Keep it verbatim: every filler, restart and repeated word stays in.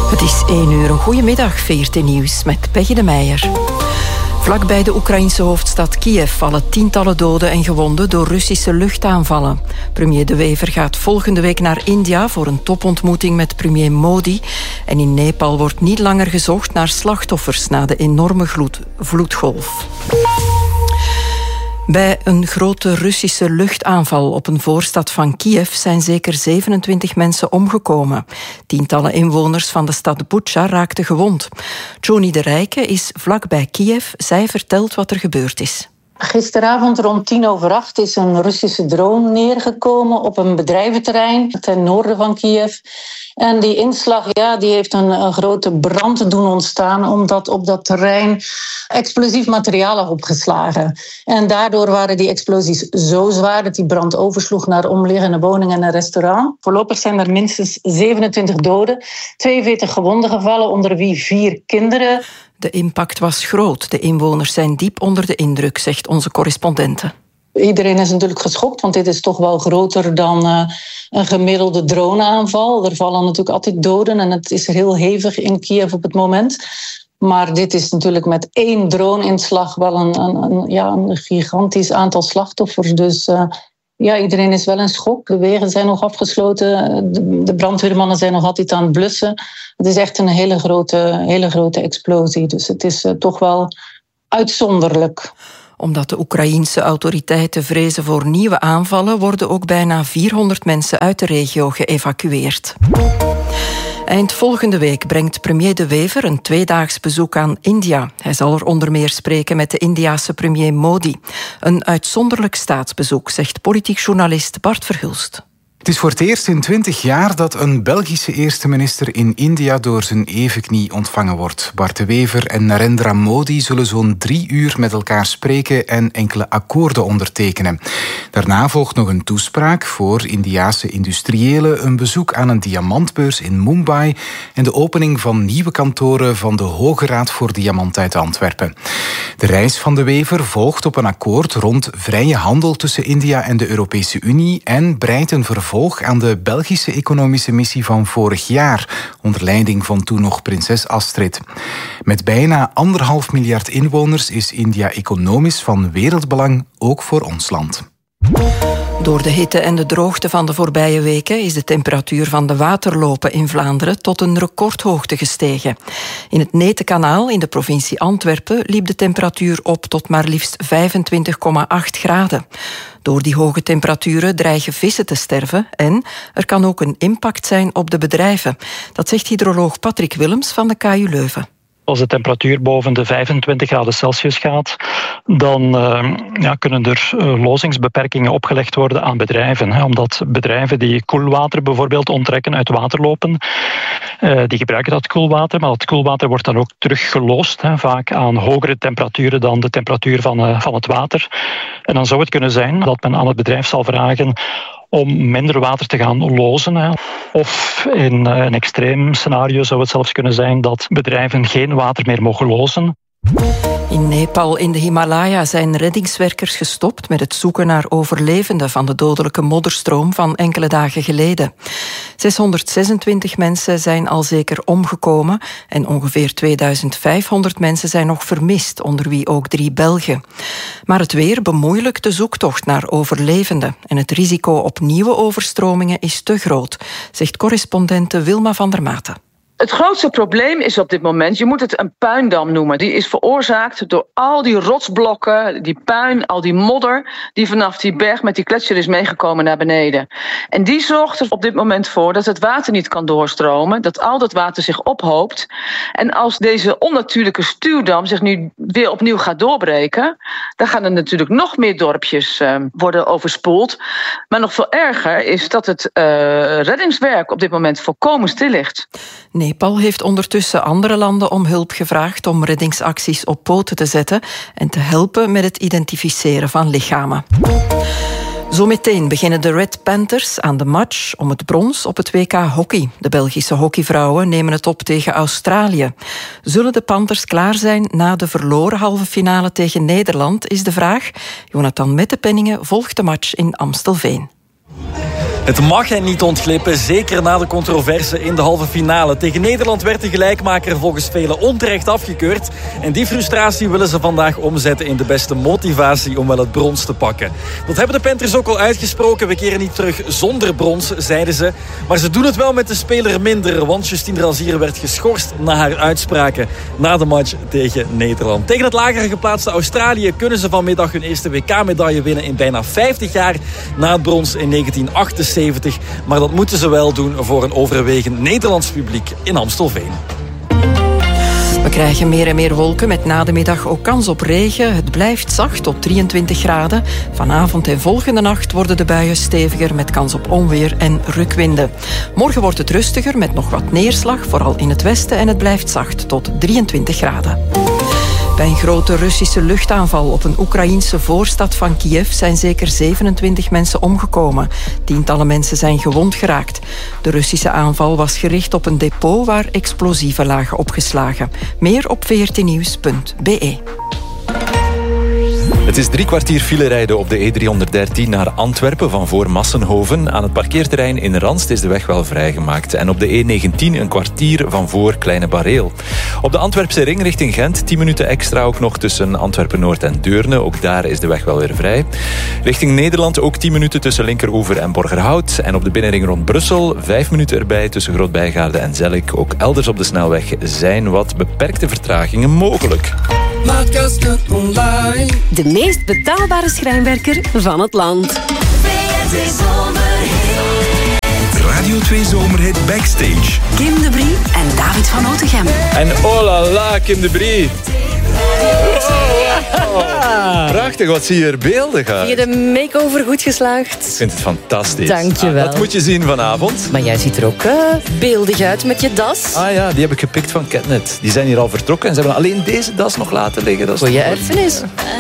Het is één uur. Een goedemiddag, V R T Nieuws met Peggy de Meijer. Vlakbij de Oekraïnse hoofdstad Kiev vallen tientallen doden en gewonden door Russische luchtaanvallen. Premier De Wever gaat volgende week naar India voor een topontmoeting met premier Modi. En in Nepal wordt niet langer gezocht naar slachtoffers na de enorme gloed, vloedgolf. Bij een grote Russische luchtaanval op een voorstad van Kiev zijn zeker zevenentwintig mensen omgekomen. Tientallen inwoners van de stad Bucha raakten gewond. Joni de Rijke is vlakbij Kiev. Zij vertelt wat er gebeurd is. Gisteravond rond tien over acht is een Russische drone neergekomen op een bedrijventerrein ten noorden van Kiev. En die inslag ja, die heeft een, een grote brand doen ontstaan, omdat op dat terrein explosief materiaal lag opgeslagen. En daardoor waren die explosies zo zwaar dat die brand oversloeg naar omliggende woningen en een restaurant. Voorlopig zijn er minstens zevenentwintig doden, tweeënveertig gewonden gevallen, onder wie vier kinderen. De impact was groot. De inwoners zijn diep onder de indruk, zegt onze correspondente. Iedereen is natuurlijk geschokt, want dit is toch wel groter dan uh, een gemiddelde droneaanval. Er vallen natuurlijk altijd doden en het is heel hevig in Kiev op het moment. Maar dit is natuurlijk met één drone-inslag wel een, een, een, ja, een gigantisch aantal slachtoffers. Dus uh, ja, iedereen is wel in schok. De wegen zijn nog afgesloten. De, de brandweermannen zijn nog altijd aan het blussen. Het is echt een hele grote, hele grote explosie. Dus het is uh, toch wel uitzonderlijk. Omdat de Oekraïense autoriteiten vrezen voor nieuwe aanvallen, worden ook bijna vierhonderd mensen uit de regio geëvacueerd. Eind volgende week brengt premier De Wever een tweedaags bezoek aan India. Hij zal er onder meer spreken met de Indiase premier Modi. Een uitzonderlijk staatsbezoek, zegt politiek journalist Bart Verhulst. Het is voor het eerst in twintig jaar dat een Belgische eerste minister in India door zijn evenknie ontvangen wordt. Bart De Wever en Narendra Modi zullen zo'n drie uur met elkaar spreken en enkele akkoorden ondertekenen. Daarna volgt nog een toespraak voor Indiase industriëlen, een bezoek aan een diamantbeurs in Mumbai en de opening van nieuwe kantoren van de Hoge Raad voor Diamant uit Antwerpen. De reis van De Wever volgt op een akkoord rond vrije handel tussen India en de Europese Unie en breidt een vervolg aan de Belgische economische missie van vorig jaar, onder leiding van toen nog prinses Astrid. Met bijna anderhalf miljard inwoners is India economisch van wereldbelang, ook voor ons land. Door de hitte en de droogte van de voorbije weken is de temperatuur van de waterlopen in Vlaanderen tot een recordhoogte gestegen. In het Netenkanaal in de provincie Antwerpen liep de temperatuur op tot maar liefst vijfentwintig komma acht graden. Door die hoge temperaturen dreigen vissen te sterven en er kan ook een impact zijn op de bedrijven. Dat zegt hydroloog Patrick Willems van de K U Leuven. Als de temperatuur boven de vijfentwintig graden Celsius gaat, dan uh, ja, kunnen er uh, lozingsbeperkingen opgelegd worden aan bedrijven. Hè, omdat bedrijven die koelwater bijvoorbeeld onttrekken uit waterlopen, uh, die gebruiken dat koelwater, maar dat koelwater wordt dan ook teruggeloosd, hè, vaak aan hogere temperaturen dan de temperatuur van, uh, van het water. En dan zou het kunnen zijn dat men aan het bedrijf zal vragen om minder water te gaan lozen. Hè. Of in een extreem scenario zou het zelfs kunnen zijn dat bedrijven geen water meer mogen lozen. In Nepal in de Himalaya zijn reddingswerkers gestopt met het zoeken naar overlevenden van de dodelijke modderstroom van enkele dagen geleden. zeshonderdzesentwintig mensen zijn al zeker omgekomen en ongeveer tweeduizend vijfhonderd mensen zijn nog vermist, onder wie ook drie Belgen. Maar het weer bemoeilijkt de zoektocht naar overlevenden en het risico op nieuwe overstromingen is te groot, zegt correspondente Wilma van der Maten. Het grootste probleem is op dit moment, je moet het een puindam noemen. Die is veroorzaakt door al die rotsblokken, die puin, al die modder die vanaf die berg met die gletsjer is meegekomen naar beneden. En die zorgt er op dit moment voor dat het water niet kan doorstromen, dat al dat water zich ophoopt. En als deze onnatuurlijke stuwdam zich nu weer opnieuw gaat doorbreken, dan gaan er natuurlijk nog meer dorpjes uh, worden overspoeld. Maar nog veel erger is dat het uh, reddingswerk op dit moment volkomen stil ligt. Nepal heeft ondertussen andere landen om hulp gevraagd om reddingsacties op poten te zetten en te helpen met het identificeren van lichamen. Zometeen beginnen de Red Panthers aan de match om het brons op het W K hockey. De Belgische hockeyvrouwen nemen het op tegen Australië. Zullen de Panthers klaar zijn na de verloren halve finale tegen Nederland, is de vraag. Jonathan Mettepenningen volgt de match in Amstelveen. Het mag hen niet ontglippen, zeker na de controverse in de halve finale. Tegen Nederland werd de gelijkmaker volgens velen onterecht afgekeurd. En die frustratie willen ze vandaag omzetten in de beste motivatie om wel het brons te pakken. Dat hebben de Panthers ook al uitgesproken. We keren niet terug zonder brons, zeiden ze. Maar ze doen het wel met de speler minder, want Justine Razier werd geschorst na haar uitspraken na de match tegen Nederland. Tegen het lager geplaatste Australië kunnen ze vanmiddag hun eerste W K-medaille winnen in bijna vijftig jaar na het brons in negentien achtenzeventig. Maar dat moeten ze wel doen voor een overwegend Nederlands publiek in Amstelveen. We krijgen meer en meer wolken met na de middag ook kans op regen. Het blijft zacht tot drieëntwintig graden. Vanavond en volgende nacht worden de buien steviger met kans op onweer en rukwinden. Morgen wordt het rustiger met nog wat neerslag, vooral in het westen, en het blijft zacht tot drieëntwintig graden. Bij een grote Russische luchtaanval op een Oekraïense voorstad van Kiev zijn zeker zevenentwintig mensen omgekomen. Tientallen mensen zijn gewond geraakt. De Russische aanval was gericht op een depot waar explosieven lagen opgeslagen. Meer op v r t nieuws punt b e. Het is drie kwartier filerijden op de E driehonderddertien naar Antwerpen van voor Massenhoven. Aan het parkeerterrein in Ranst is de weg wel vrijgemaakt. En op de E negentien een kwartier van voor Kleine Bareel. Op de Antwerpse ring richting Gent tien minuten extra ook nog tussen Antwerpen-Noord en Deurne. Ook daar is de weg wel weer vrij. Richting Nederland ook tien minuten tussen Linkeroever en Borgerhout. En op de binnenring rond Brussel vijf minuten erbij tussen Grootbijgaarde en Zellik. Ook elders op de snelweg zijn wat beperkte vertragingen mogelijk. De meest betaalbare schrijnwerker van het land. Radio twee Zomerhit Backstage. Kim de Brie en David van Otegem. En oh la la, Kim de Brie. Oh, prachtig, wat zie je er beeldig uit. Heb je de make-over goed geslaagd? Ik vind het fantastisch. Dank je wel. Ah, dat moet je zien vanavond. Maar jij ziet er ook uh, beeldig uit met je das. Ah ja, die heb ik gepikt van Catnet. Die zijn hier al vertrokken en ze hebben alleen deze das nog laten liggen. Dat is goeie erfenis.